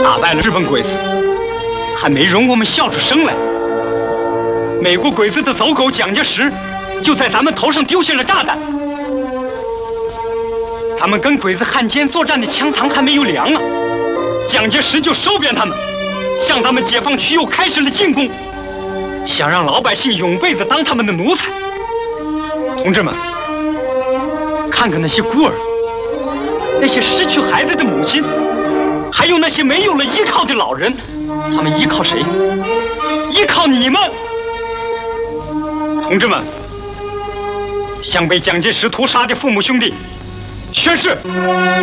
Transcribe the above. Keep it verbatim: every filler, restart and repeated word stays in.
打败了日本鬼子，还没容我们笑出声来。美国鬼子的走狗蒋介石就在咱们头上丢下了炸弹。咱们跟鬼子汉奸作战的枪膛还没有凉啊，蒋介石就收编他们，向咱们解放区又开始了进攻，想让老百姓永辈子当他们的奴才。同志们，看看那些孤儿，那些失去孩子的母亲，还有那些没有了依靠的老人，他们依靠谁？依靠你们！同志们，向被蒋介石屠杀的父母兄弟宣誓。